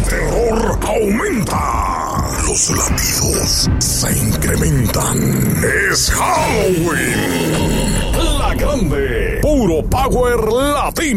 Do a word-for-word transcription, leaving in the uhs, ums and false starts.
terror aumenta. Los latidos se incrementan. Es Halloween. La Grande. Puro Power Latino.